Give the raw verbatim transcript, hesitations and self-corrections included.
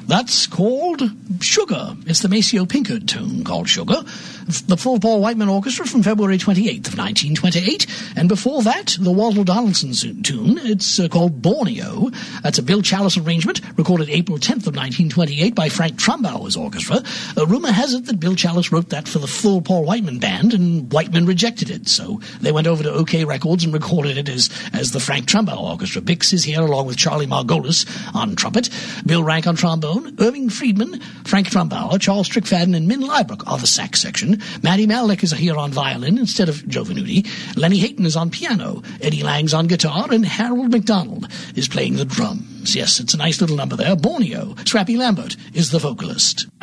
That's called Sugar. It's the Maceo Pinkard tune called Sugar. The full Paul Whiteman Orchestra from February twenty-eighth of nineteen twenty-eight. And before that, the Walter Donaldson tune. It's uh, called Borneo. That's a Bill Challis arrangement, recorded April tenth of nineteen twenty-eight by Frank Trumbauer's orchestra. A rumor has it that Bill Challis wrote that for the full Paul Whiteman band, and Whiteman rejected it. So they went over to OK Records and recorded it as, as the Frank Trumbauer Orchestra. Bix is here along with Charlie Margolis on trumpet, Bill Rank on trombone, Irving Friedman, Frank Trumbauer, Charles Strickfaden, and Min Liebrook are the sax section. Matty Malnick is here on violin instead of Joe Venuti. Lenny Hayton is on piano. Eddie Lang's on guitar, and Harold McDonald is playing the drums. Yes, it's a nice little number there. Borneo. Scrappy Lambert is the vocalist.